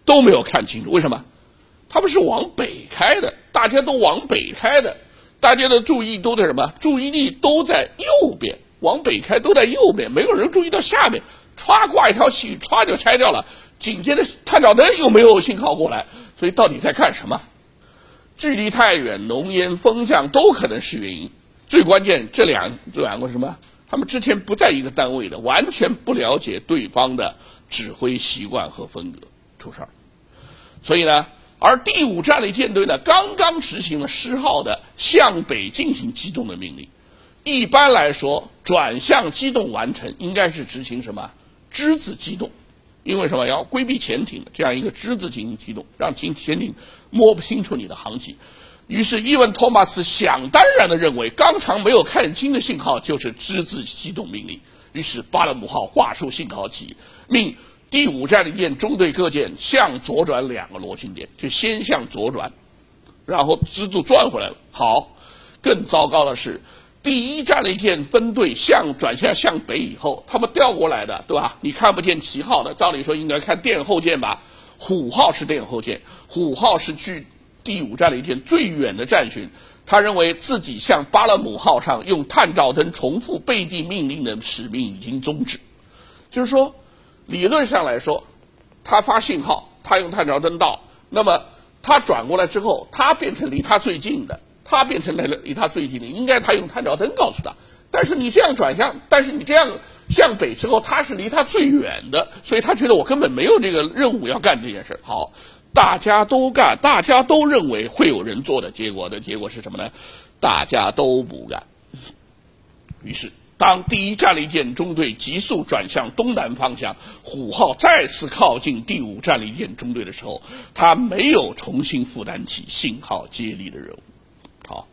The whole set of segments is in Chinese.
都没有看清楚。为什么？他们是往北开的，大家都往北开的，大家的注意都在什么？注意力都在右边，往北开都在右边，没有人注意到下面，歘挂一条气，歘就拆掉了。紧接着探照灯又没有信号过来，所以到底在干什么？距离太远，浓烟风向都可能是原因。最关键，这两个什么？他们之前不在一个单位的，完全不了解对方的指挥习惯和风格，出事儿。所以呢，而第5战列舰队呢，刚刚执行了10号的向北进行机动的命令。一般来说，转向机动完成应该是执行什么之字机动，因为什么要规避潜艇这样一个之字进行机动，让潜艇摸不清楚你的航迹。于是伊文托马斯想当然地认为刚才没有看清的信号就是之字机动命令，于是巴勒姆号挂出信号旗，命第5战列舰中队各舰向左转2个螺旋点，就先向左转，然后之字转回来了。好，更糟糕的是第1战列舰分队转向向北以后，他们调过来的，对吧？你看不见旗号的，照理说应该看殿后舰吧？虎号是殿后舰，虎号是距第5战列舰最远的战巡，他认为自己向巴勒姆号上用探照灯重复背地命令的使命已经终止。就是说，理论上来说，他发信号，他用探照灯到，那么他转过来之后，他变成离他最近的，他变成离他最近的，应该他用探照灯告诉他。但是你这样转向，但是你这样向北之后，他是离他最远的，所以他觉得我根本没有这个任务要干这件事。好，大家都干，大家都认为会有人做的，结果是什么呢？大家都不干。于是当第1战列舰中队急速转向东南方向，虎号再次靠近第5战列舰中队的时候，他没有重新负担起信号接力的任务。好，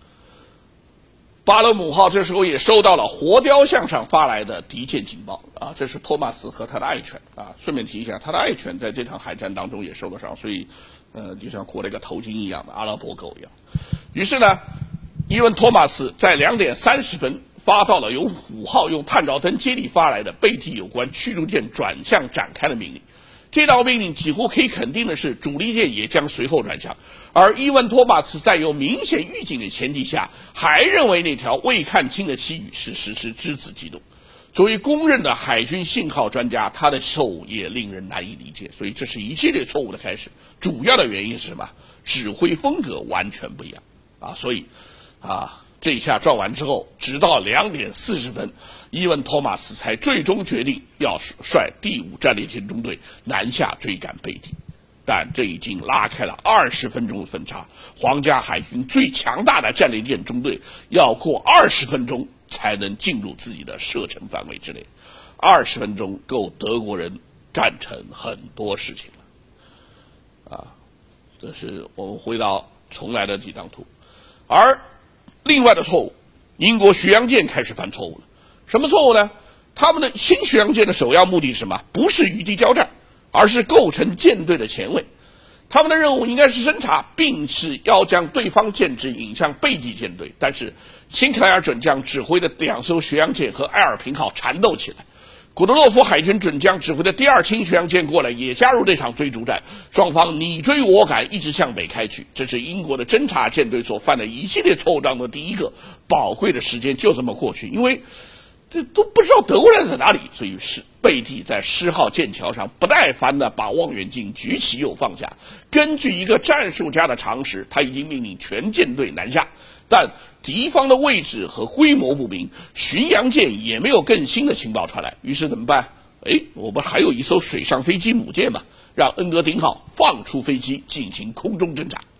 巴勒姆号这时候也收到了活雕像上发来的敌舰警报啊，这是托马斯和他的爱犬啊。顺便提一下，他的爱犬在这场海战当中也受了伤，所以就像裹了一个头巾一样的阿拉伯狗一样。于是呢，伊文托马斯在2点30分发到了由虎号用探照灯接力发来的背地有关驱逐舰转向展开的命令。这道命令几乎可以肯定的是，主力舰也将随后转向，而伊文托马斯在有明显预警的前提下，还认为那条未看清的旗语是实施之字机动。作为公认的海军信号专家，他的错误也令人难以理解，所以这是一系列错误的开始。主要的原因是什么？指挥风格完全不一样啊！所以这一下撞完之后，直到2点40分，伊文托马斯才最终决定要率第5战列舰中队南下追赶背地，但这已经拉开了20分钟的分差。皇家海军最强大的战列舰中队要过20分钟才能进入自己的射程范围之内，20分钟够德国人战成很多事情了。这是我们回到重来的几张图，而另外的错误，英国巡洋舰开始犯错误了。什么错误呢？他们的新巡洋舰的首要目的是什么？不是与敌交战，而是构成舰队的前卫。他们的任务应该是侦察，并是要将对方舰只引向背地舰队。但是辛克莱尔准将指挥的2艘巡洋舰和埃尔平号缠斗起来，古德洛夫海军准将指挥的第2轻巡洋舰过来也加入这场追逐战，双方你追我赶，一直向北开去。这是英国的侦察舰队所犯的一系列错误当中的第一个。宝贵的时间就这么过去，因为这都不知道德国人在哪里，所以是贝蒂在10号舰桥上不耐烦地把望远镜举起又放下。根据一个战术家的常识，他已经命令全舰队南下，但敌方的位置和规模不明，巡洋舰也没有更新的情报传来。于是怎么办？我们还有一艘水上飞机母舰嘛，让恩格丁号放出飞机进行空中侦察。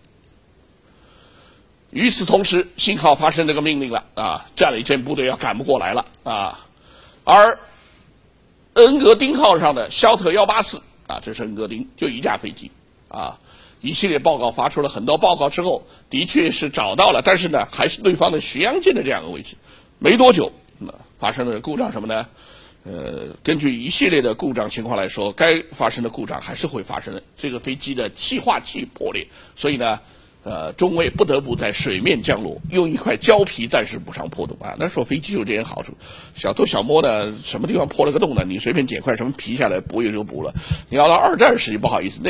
与此同时，信号发生这个命令了战列舰部队要赶不过来了而恩格丁号上的肖特184这是恩格丁，就一架飞机一系列报告发出了很多报告之后，的确是找到了，但是呢，还是对方的巡洋舰的这样的位置。没多久，发生了故障什么呢？根据一系列的故障情况来说，该发生的故障还是会发生的。这个飞机的气化器破裂，所以呢，中尉不得不在水面降落，用一块胶皮暂时补上破洞那时候飞机有这点好处，小偷小摸的，什么地方破了个洞呢？你随便捡块什么皮下来补也就补了。你要到2战时期不好意思。